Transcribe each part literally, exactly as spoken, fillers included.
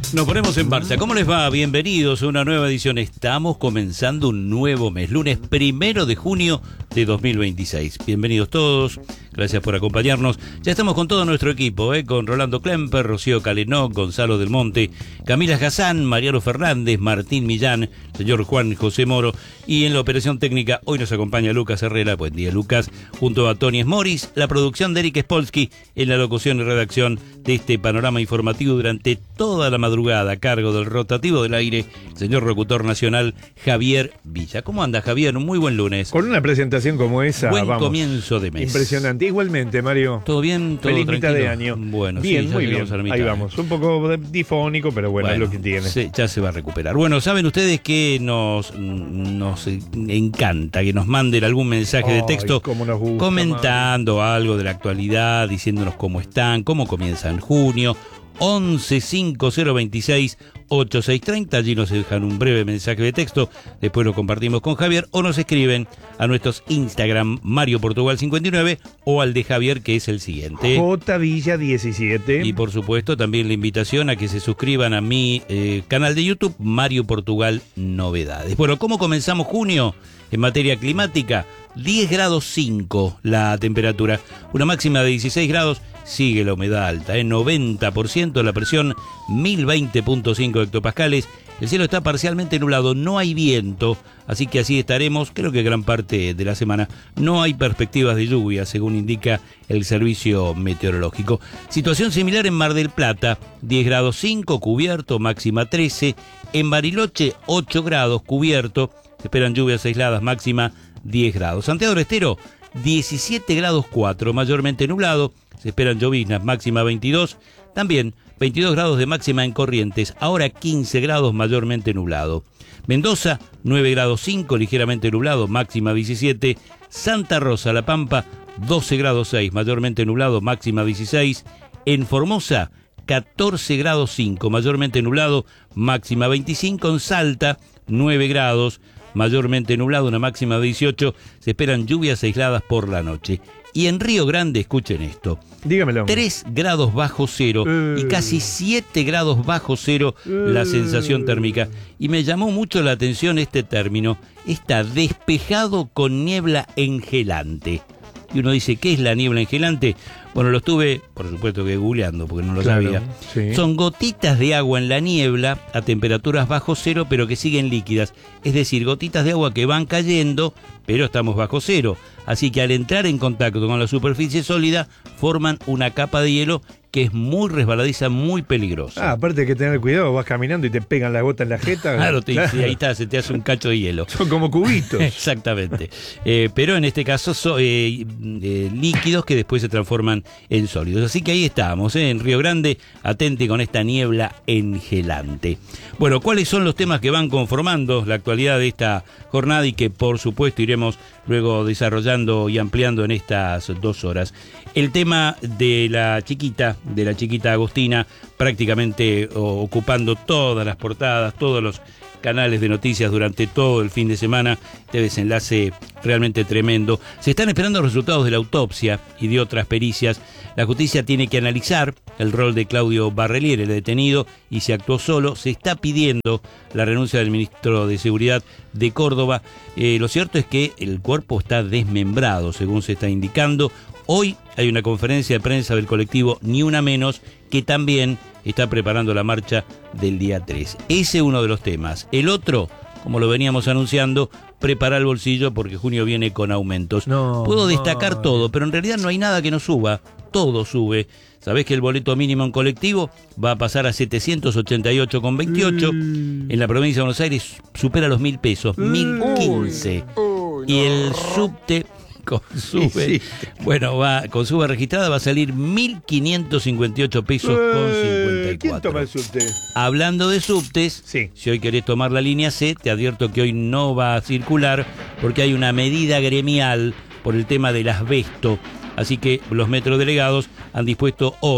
Nos ponemos en marcha. ¿Cómo les va? Bienvenidos a una nueva edición. Estamos comenzando un nuevo mes, lunes primero de junio de dos mil veintiséis. Bienvenidos todos, gracias por acompañarnos. Ya estamos con todo nuestro equipo, ¿eh? Con Rolando Klemper, Rocío Calenó, Gonzalo Del Monte, Camila Hassan, Mariano Fernández, Martín Millán, señor Juan José Moro, y en la operación técnica hoy nos acompaña Lucas Herrera. Buen día, Lucas, junto a Tony Smoris, la producción de Eric Spolsky, en la locución y redacción de este panorama informativo durante toda la madrugada, a cargo del rotativo del aire, el señor locutor nacional Javier Villa. ¿Cómo anda, Javier? Un muy buen lunes. Con una presentación como esa, buen vamos, comienzo de mes. Impresionante. Igualmente, Mario. ¿Todo bien? ¿Todo Feliz tranquilo? mitad de año. Bueno, bien, sí, muy bien. Ahí vamos. Un poco difónico, pero bueno, bueno, es lo que tiene. Sí, ya se va a recuperar. Bueno, saben ustedes que nos, nos encanta que nos manden algún mensaje Ay, de texto cómo nos gusta, comentando Mario. Algo de la actualidad, diciéndonos cómo están, cómo comienzan junio. once cinco cero veintiséis ochenta y seis treinta, allí nos dejan un breve mensaje de texto, después lo compartimos con Javier, o nos escriben a nuestros Instagram Mario Portugal cincuenta y nueve o al de Javier, que es el siguiente, J Villa diecisiete. Y por supuesto también la invitación a que se suscriban a mi eh, canal de YouTube Mario Portugal Novedades. Bueno, ¿cómo comenzamos junio en materia climática? diez grados cinco la temperatura, una máxima de dieciséis grados. Sigue la humedad alta, en ¿eh? noventa por ciento, la presión mil veinte punto cinco hectopascales. El cielo está parcialmente nublado, no hay viento, así que así estaremos, creo que gran parte de la semana. No hay perspectivas de lluvia, según indica el servicio meteorológico. Situación similar en Mar del Plata, diez grados cinco, cubierto, máxima trece. En Bariloche, ocho grados, cubierto, se esperan lluvias aisladas, máxima diez grados. Santiago del Estero, diecisiete grados cuatro, mayormente nublado. Se esperan lloviznas, máxima veintidós. También veintidós grados de máxima en Corrientes, ahora quince grados, mayormente nublado. Mendoza, nueve grados cinco, ligeramente nublado, máxima diecisiete. Santa Rosa, La Pampa, doce grados seis, mayormente nublado, máxima dieciséis. En Formosa, catorce grados cinco, mayormente nublado, máxima veinticinco. En Salta, nueve grados, mayormente nublado, una máxima de dieciocho. Se esperan lluvias aisladas por la noche. Y en Río Grande, escuchen esto, dígamelo, tres grados bajo cero uh. y casi siete grados bajo cero uh. la sensación térmica. Y me llamó mucho la atención este término, está despejado con niebla engelante. Y uno dice, ¿qué es la niebla engelante? Bueno, lo estuve, por supuesto que googleando, porque no lo claro, sabía. Sí. Son gotitas de agua en la niebla a temperaturas bajo cero, pero que siguen líquidas. Es decir, gotitas de agua que van cayendo, pero estamos bajo cero. Así que al entrar en contacto con la superficie sólida, forman una capa de hielo que es muy resbaladiza, muy peligrosa. Ah, aparte hay que tener cuidado, vas caminando y te pegan la gota en la jeta. Claro, te, claro. Sí, ahí está, se te hace un cacho de hielo. Son como cubitos. Exactamente. Eh, pero en este caso son eh, eh, líquidos que después se transforman en sólidos. Así que ahí estamos, ¿eh? En Río Grande, atente con esta niebla engelante. Bueno, ¿cuáles son los temas que van conformando la actualidad de esta jornada y que por supuesto iremos luego desarrollando y ampliando en estas dos horas? El tema de la chiquita, de la chiquita Agostina, prácticamente oh, ocupando todas las portadas, todos los canales de noticias durante todo el fin de semana, este desenlace realmente tremendo. Se están esperando los resultados de la autopsia y de otras pericias. La justicia tiene que analizar el rol de Claudio Barrelier, el detenido, y si actuó solo. Se está pidiendo la renuncia del ministro de Seguridad de Córdoba. Eh, lo cierto es que el cuerpo está desmembrado, según se está indicando. Hoy hay una conferencia de prensa del colectivo Ni Una Menos, que también está preparando la marcha del día tres. Ese es uno de los temas. El otro, como lo veníamos anunciando, prepara el bolsillo porque junio viene con aumentos. No, Puedo destacar no. todo, pero en realidad no hay nada que no suba. Todo sube. ¿Sabés que el boleto mínimo en colectivo va a pasar a setecientos ochenta y ocho con veintiocho? Mm. En la provincia de Buenos Aires supera los mil pesos, mm. mil quince. Uy, y no. el subte... Con sube, sí, sí. bueno, va con sube registrada va a salir mil quinientos cincuenta y ocho pesos eh, con cincuenta y cuatro. ¿Quién toma el subte? Hablando de subtes, sí. si hoy querés tomar la línea C, te advierto que hoy no va a circular porque hay una medida gremial por el tema del asbesto. Así que los metrodelegados han dispuesto hoy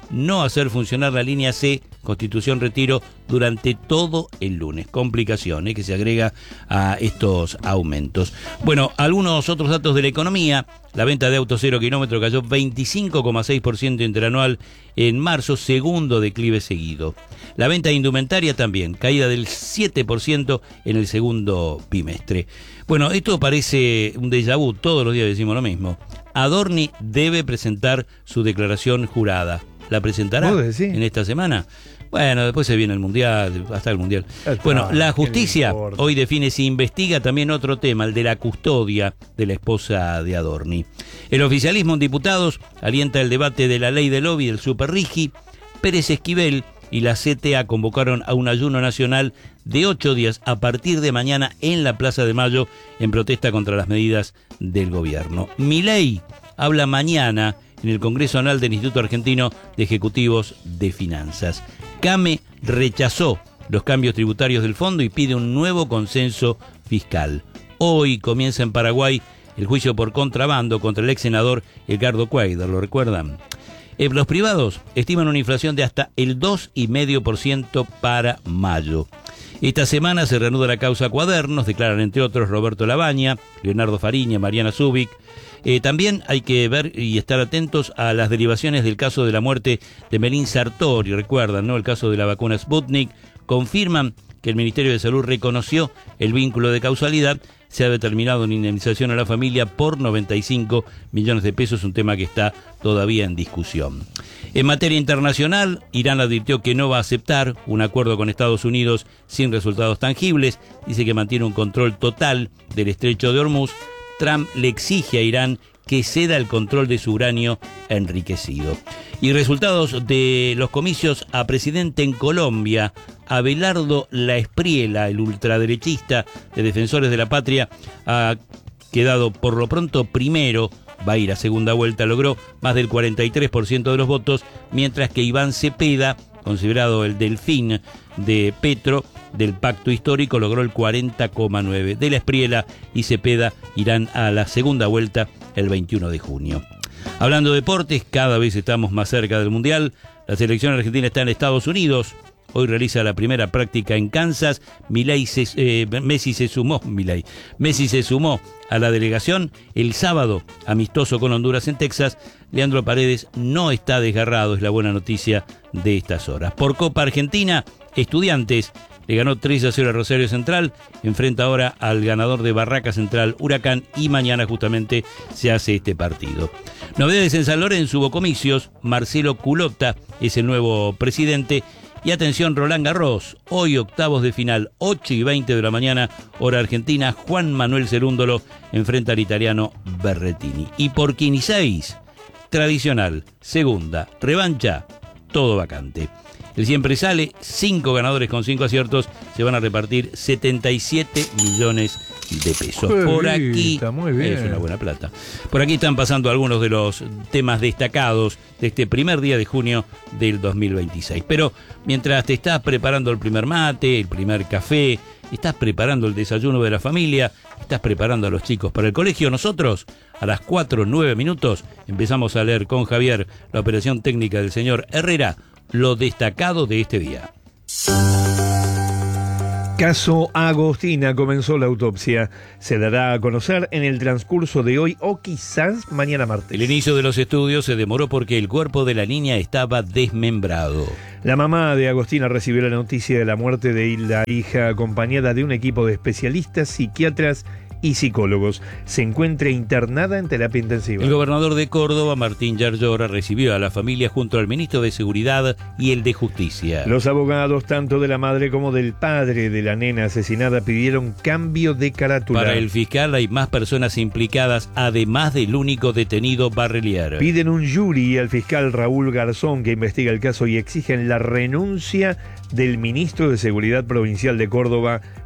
no hacer funcionar la línea C, Constitución Retiro, durante todo el lunes. Complicación ¿eh? que se agrega a estos aumentos. Bueno, algunos otros datos de la economía. La venta de autos cero kilómetro cayó veinticinco coma seis por ciento interanual en marzo, segundo declive seguido. La venta de indumentaria también, caída del siete por ciento en el segundo bimestre. Bueno, esto parece un déjà vu, todos los días decimos lo mismo. Adorni debe presentar su declaración jurada. ¿La presentará en esta semana? Bueno, después se viene el Mundial, hasta el Mundial. Está, bueno, la justicia hoy define si investiga también otro tema, el de la custodia de la esposa de Adorni. El oficialismo en diputados alienta el debate de la ley del lobby del Superrigi. Pérez Esquivel y la C T A convocaron a un ayuno nacional de ocho días a partir de mañana en la Plaza de Mayo en protesta contra las medidas del gobierno. Milei habla mañana en el Congreso Anual del Instituto Argentino de Ejecutivos de Finanzas. CAME rechazó los cambios tributarios del fondo y pide un nuevo consenso fiscal. Hoy comienza en Paraguay el juicio por contrabando contra el ex senador Edgardo Cuadra, ¿lo recuerdan? Eh, los privados estiman una inflación de hasta el dos coma cinco por ciento para mayo. Esta semana se reanuda la causa Cuadernos, declaran entre otros Roberto Labaña, Leonardo Fariña, Mariana Zubik. Eh, también hay que ver y estar atentos a las derivaciones del caso de la muerte de Melín Sartori, recuerdan, ¿no? El caso de la vacuna Sputnik. Confirman que el Ministerio de Salud reconoció el vínculo de causalidad. Se ha determinado una indemnización a la familia por noventa y cinco millones de pesos, un tema que está todavía en discusión. En materia internacional, Irán advirtió que no va a aceptar un acuerdo con Estados Unidos sin resultados tangibles. Dice que mantiene un control total del estrecho de Hormuz. Trump le exige a Irán que ceda el control de su uranio enriquecido. Y resultados de los comicios a presidente en Colombia. Abelardo La Espriella, el ultraderechista de Defensores de la Patria, ha quedado por lo pronto primero, va a ir a segunda vuelta, logró más del cuarenta y tres por ciento de los votos, mientras que Iván Cepeda, considerado el delfín de Petro, del pacto histórico, logró el cuarenta coma nueve por ciento. De La Espriella y Cepeda irán a la segunda vuelta el veintiuno de junio. Hablando de deportes, cada vez estamos más cerca del Mundial. La selección argentina está en Estados Unidos. Hoy realiza la primera práctica en Kansas. Milei se, eh, Messi se sumó, Milei. Messi se sumó a la delegación. El sábado, amistoso con Honduras en Texas. Leandro Paredes no está desgarrado, es la buena noticia de estas horas. Por Copa Argentina, Estudiantes le ganó tres a cero a Rosario Central, enfrenta ahora al ganador de Barraca Central, Huracán, y mañana justamente se hace este partido. Novedades en San Lorenzo, hubo comicios, Marcelo Culota es el nuevo presidente. Y atención, Roland Garros, hoy octavos de final, ocho y veinte de la mañana, hora argentina, Juan Manuel Cerúndolo enfrenta al italiano Berrettini. Y por quince y seis, tradicional, segunda, revancha, todo vacante. El siempre sale, cinco ganadores con cinco aciertos, se van a repartir setenta y siete millones de pesos. Qué Por aquí, guita, muy bien. Es una buena plata. Por aquí están pasando algunos de los temas destacados de este primer día de junio del dos mil veintiséis. Pero mientras te estás preparando el primer mate, el primer café, estás preparando el desayuno de la familia, estás preparando a los chicos para el colegio, nosotros a las cuatro nueve minutos empezamos a leer con Javier la operación técnica del señor Herrera, lo destacado de este día. Caso Agostina, comenzó la autopsia. Se dará a conocer en el transcurso de hoy o quizás mañana martes. El inicio de los estudios se demoró porque el cuerpo de la niña estaba desmembrado. La mamá de Agostina recibió la noticia de la muerte de la hija acompañada de un equipo de especialistas, psiquiatras y psicólogos. Se encuentra internada en terapia intensiva. El gobernador de Córdoba, Martín Yarlora, recibió a la familia junto al ministro de Seguridad y el de Justicia. Los abogados, tanto de la madre como del padre de la nena asesinada, pidieron cambio de carátula. Para el fiscal hay más personas implicadas, además del único detenido Barrelier. Piden un jury al fiscal Raúl Garzón que investiga el caso y exigen la renuncia del ministro de Seguridad Provincial de Córdoba,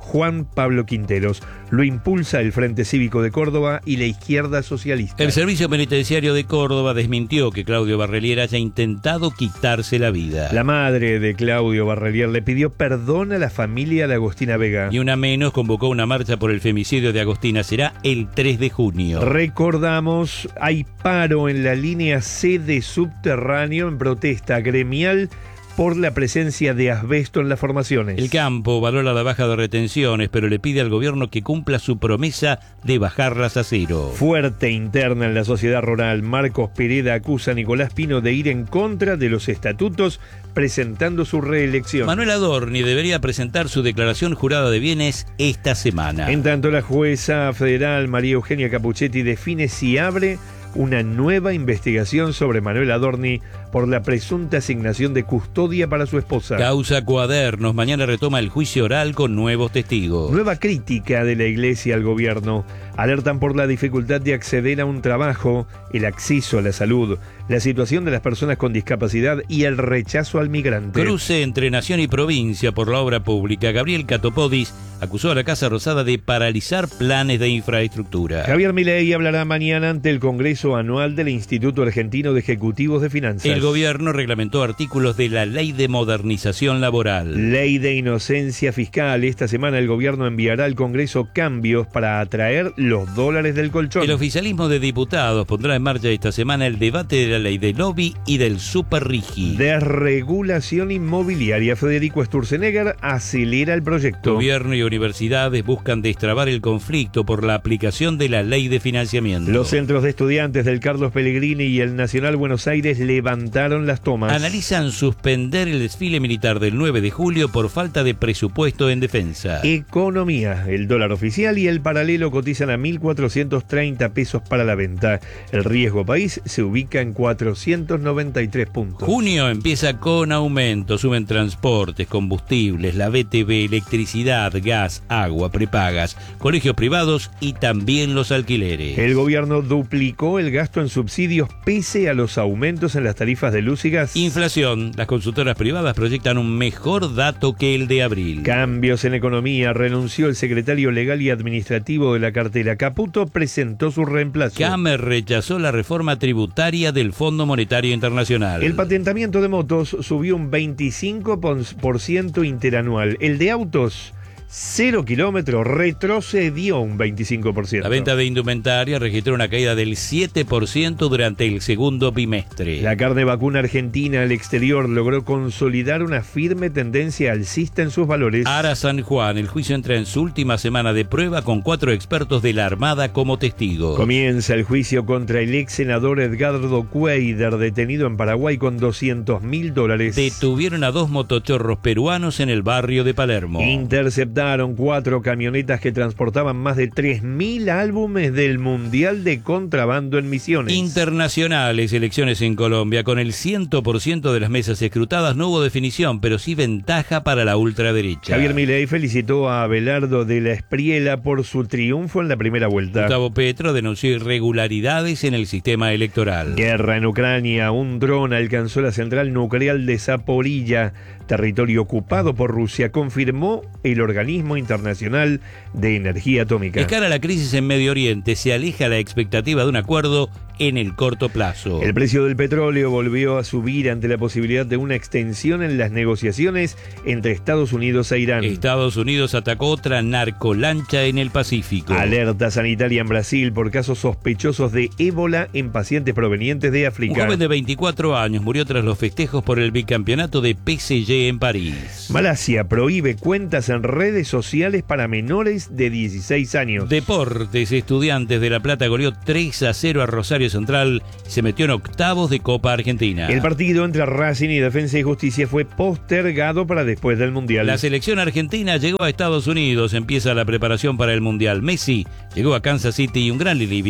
Juan Pablo Quinteros. Lo impulsa el Frente Cívico de Córdoba y la izquierda socialista. El Servicio Penitenciario de Córdoba desmintió que Claudio Barrelier haya intentado quitarse la vida. La madre de Claudio Barrelier le pidió perdón a la familia de Agostina Vega. Y una menos convocó una marcha por el femicidio de Agostina. Será el tres de junio. Recordamos, hay paro en la línea C de subterráneo en protesta gremial por la presencia de asbesto en las formaciones. El campo valora la baja de retenciones, pero le pide al gobierno que cumpla su promesa de bajarlas a cero. Fuerte interna en la sociedad rural. Marcos Pereda acusa a Nicolás Pino de ir en contra de los estatutos, presentando su reelección. Manuel Adorni debería presentar su declaración jurada de bienes esta semana. En tanto, la jueza federal María Eugenia Capuchetti define si abre una nueva investigación sobre Manuel Adorni por la presunta asignación de custodia para su esposa. Causa Cuadernos. Mañana retoma el juicio oral con nuevos testigos. Nueva crítica de la Iglesia al gobierno. Alertan por la dificultad de acceder a un trabajo, el acceso a la salud, la situación de las personas con discapacidad y el rechazo al migrante. Cruce entre nación y provincia por la obra pública. Gabriel Catopodis acusó a la Casa Rosada de paralizar planes de infraestructura. Javier Milei hablará mañana ante el Congreso Anual del Instituto Argentino de Ejecutivos de Finanzas. El gobierno reglamentó artículos de la Ley de Modernización Laboral. Ley de Inocencia Fiscal. Esta semana el gobierno enviará al Congreso cambios para atraer los dólares del colchón. El oficialismo de diputados pondrá en marcha esta semana el debate de la ley de lobby y del superrigi. Desregulación inmobiliaria. Federico Sturzenegger acelera el proyecto. Gobierno y universidades buscan destrabar el conflicto por la aplicación de la ley de financiamiento. Los centros de estudiantes del Carlos Pellegrini y el Nacional Buenos Aires levantaron las tomas. Analizan suspender el desfile militar del nueve de julio por falta de presupuesto en defensa. Economía. El dólar oficial y el paralelo cotizan a mil cuatrocientos treinta pesos para la venta. El riesgo país se ubica en cuatrocientos noventa y tres puntos. Junio empieza con aumento. Suben transportes, combustibles, la B T V, electricidad, gas, agua, prepagas, colegios privados y también los alquileres. El gobierno duplicó el gasto en subsidios pese a los aumentos en las tarifas de luz y gas. Inflación. Las consultoras privadas proyectan un mejor dato que el de abril. Cambios en economía. Renunció el secretario legal y administrativo de la cartera. Caputo presentó su reemplazo. Camer rechazó la reforma tributaria del Fondo Monetario Internacional. El patentamiento de motos subió un veinticinco por ciento interanual. El de autos, cero kilómetros, retrocedió un veinticinco por ciento. La venta de indumentaria registró una caída del siete por ciento durante el segundo bimestre. La carne vacuna argentina al exterior logró consolidar una firme tendencia alcista en sus valores. Ara San Juan. El juicio entra en su última semana de prueba con cuatro expertos de la Armada como testigos. Comienza el juicio contra el ex senador Edgardo Cuader, detenido en Paraguay con doscientos mil dólares. Detuvieron a dos motochorros peruanos en el barrio de Palermo. Interceptaron cuatro camionetas que transportaban más de tres mil álbumes del Mundial de Contrabando en Misiones. Internacionales. Elecciones en Colombia. Con el cien por ciento de las mesas escrutadas no hubo definición, pero sí ventaja para la ultraderecha. Javier Milei felicitó a Abelardo de la Espriela por su triunfo en la primera vuelta. Gustavo Petro denunció irregularidades en el sistema electoral. Guerra en Ucrania. Un dron alcanzó la central nuclear de Zaporilla, territorio ocupado por Rusia, confirmó el organismo internacional de energía atómica. De cara a la crisis en Medio Oriente, se aleja la expectativa de un acuerdo en el corto plazo. El precio del petróleo volvió a subir ante la posibilidad de una extensión en las negociaciones entre Estados Unidos e Irán. Estados Unidos atacó otra narcolancha en el Pacífico. Alerta sanitaria en Brasil por casos sospechosos de ébola en pacientes provenientes de África. Un joven de veinticuatro años murió tras los festejos por el bicampeonato de P S G en París. Malasia prohíbe cuentas en redes sociales para menores de dieciséis años. Deportes. Estudiantes de La Plata goleó tres a cero a Rosario Central y se metió en octavos de Copa Argentina. El partido entre Racing y Defensa y Justicia fue postergado para después del Mundial. La selección argentina llegó a Estados Unidos. Empieza la preparación para el Mundial. Messi llegó a Kansas City y un gran alivio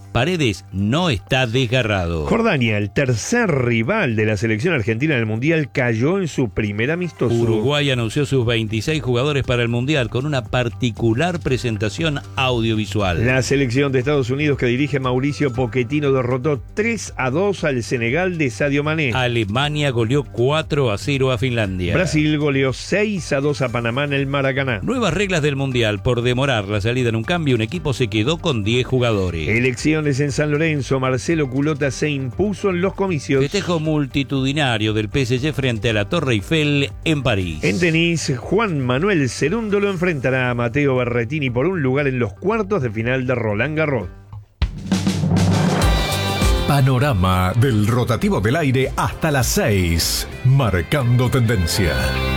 Paredes no está desgarrado. Jordania, el tercer rival de la selección argentina en el Mundial, cayó en su primer amistoso. Uruguay anunció sus veintiséis jugadores para el Mundial con una particular presentación audiovisual. La selección de Estados Unidos que dirige Mauricio Pochettino derrotó tres a dos al Senegal de Sadio Mané. Alemania goleó cuatro a cero a Finlandia. Brasil goleó seis a dos a Panamá en el Maracaná. Nuevas reglas del Mundial. Por demorar la salida en un cambio, un equipo se quedó con diez jugadores. Elecciones en San Lorenzo, Marcelo Culota se impuso en los comicios. Festejo multitudinario del P S G frente a la Torre Eiffel en París. En tenis, Juan Manuel Cerúndolo enfrentará a Matteo Berrettini por un lugar en los cuartos de final de Roland Garros. Panorama del rotativo del aire hasta las seis, marcando tendencia.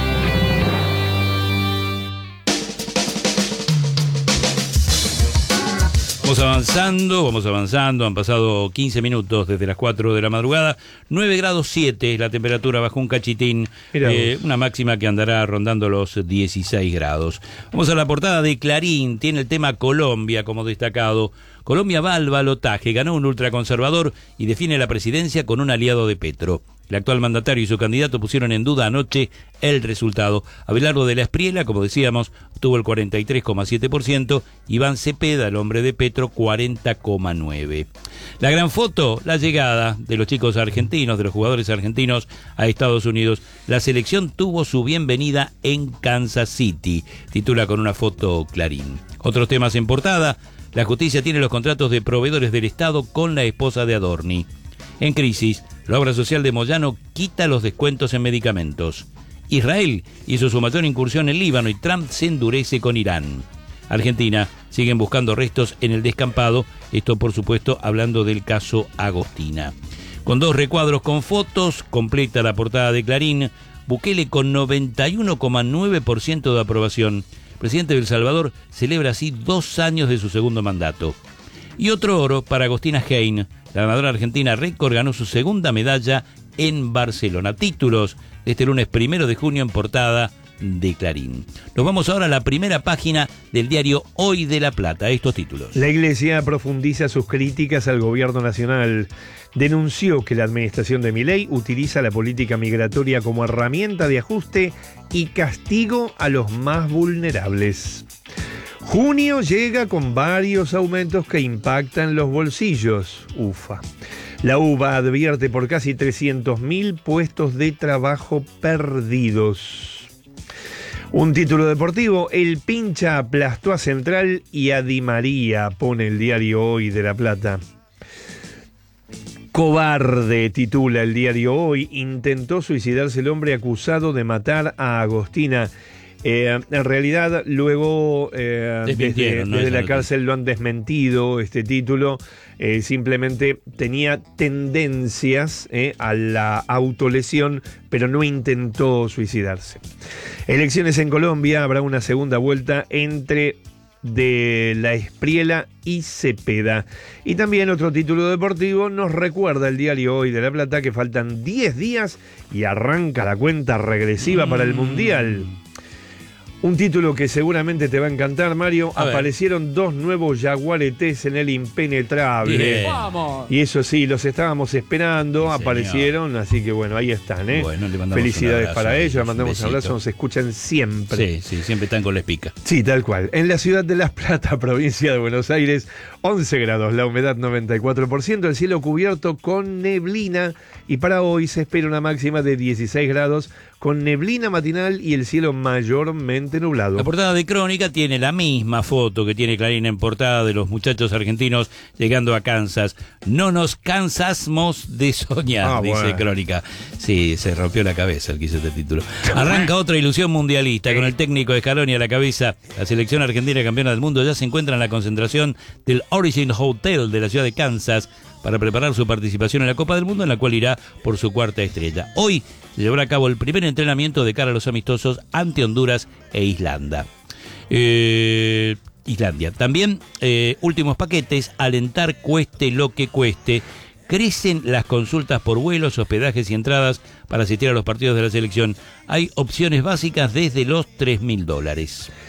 Vamos avanzando, vamos avanzando, han pasado quince minutos desde las cuatro de la madrugada, nueve grados siete, la temperatura bajó un cachitín, eh, una máxima que andará rondando los dieciséis grados. Vamos a la portada de Clarín, tiene el tema Colombia como destacado. Colombia va al balotaje, ganó un ultraconservador y define la presidencia con un aliado de Petro. El actual mandatario y su candidato pusieron en duda anoche el resultado. Abelardo de la Espriella, como decíamos, obtuvo el cuarenta y tres coma siete por ciento. Iván Cepeda, el hombre de Petro, cuarenta coma nueve por ciento. La gran foto, la llegada de los chicos argentinos, de los jugadores argentinos a Estados Unidos. La selección tuvo su bienvenida en Kansas City, titula con una foto Clarín. Otros temas en portada. La justicia tiene los contratos de proveedores del Estado con la esposa de Adorni. En crisis, la obra social de Moyano quita los descuentos en medicamentos. Israel hizo su mayor incursión en Líbano y Trump se endurece con Irán. Argentina siguen buscando restos en el descampado, esto por supuesto hablando del caso Agostina. Con dos recuadros con fotos, completa la portada de Clarín, Bukele con noventa y uno coma nueve por ciento de aprobación. El presidente de El Salvador celebra así dos años de su segundo mandato. Y otro oro para Agostina Hein. La ganadora argentina récord ganó su segunda medalla en Barcelona. Títulos de este lunes primero de junio en portada de Clarín. Nos vamos ahora a la primera página del diario Hoy de La Plata. Estos títulos. La Iglesia profundiza sus críticas al gobierno nacional. Denunció que la administración de Milei utiliza la política migratoria como herramienta de ajuste y castigo a los más vulnerables. Junio llega con varios aumentos que impactan los bolsillos. Ufa. La U B A advierte por casi trescientos mil puestos de trabajo perdidos. Un título deportivo, el Pincha aplastó a Central y a Di María, pone el diario Hoy de La Plata. Cobarde, titula el diario Hoy, intentó suicidarse el hombre acusado de matar a Agostina. Eh, en realidad, luego eh, desde, no desde la cárcel lo han desmentido este título. Eh, simplemente tenía tendencias eh, a la autolesión, pero no intentó suicidarse. Elecciones en Colombia, habrá una segunda vuelta entre de la Espriella y Cepeda. Y también otro título deportivo nos recuerda el diario Hoy de La Plata que faltan diez días y arranca la cuenta regresiva mm. para el Mundial. Un título que seguramente te va a encantar, Mario. A Aparecieron ver. dos nuevos jaguaretés en el impenetrable. Bien. ¡Vamos! Y eso sí, los estábamos esperando, Señor. aparecieron, así que bueno, ahí están, ¿eh? Bueno, le mandamos felicidades un para ellos, le mandamos un un abrazo, nos escuchan siempre. Sí, sí, siempre están con la espica. Sí, tal cual. En la ciudad de La Plata, provincia de Buenos Aires, once grados, la humedad noventa y cuatro por ciento, el cielo cubierto con neblina y para hoy se espera una máxima de dieciséis grados con neblina matinal y el cielo mayormente nublado. La portada de Crónica tiene la misma foto que tiene Clarín en portada de los muchachos argentinos llegando a Kansas. No nos cansamos de soñar, ah, dice bueno. Crónica. Sí, se rompió la cabeza el que hizo este título. Arranca otra ilusión mundialista con el técnico de Scaloni a la cabeza. La selección argentina campeona del mundo ya se encuentra en la concentración del Origin Hotel de la ciudad de Kansas para preparar su participación en la Copa del Mundo, en la cual irá por su cuarta estrella. Hoy se llevará a cabo el primer entrenamiento de cara a los amistosos ante Honduras e Islanda. Eh, Islandia. También, eh, últimos paquetes, alentar cueste lo que cueste. Crecen las consultas por vuelos, hospedajes y entradas para asistir a los partidos de la selección. Hay opciones básicas desde los tres mil dólares.